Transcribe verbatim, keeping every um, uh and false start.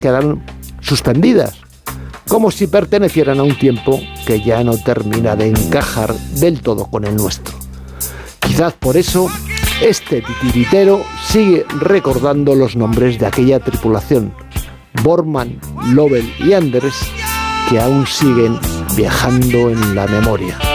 quedaron suspendidas, como si pertenecieran a un tiempo que ya no termina de encajar del todo con el nuestro. Quizás por eso este titiritero sigue recordando los nombres de aquella tripulación, Borman, Lovell y Anders, que aún siguen viajando en la memoria.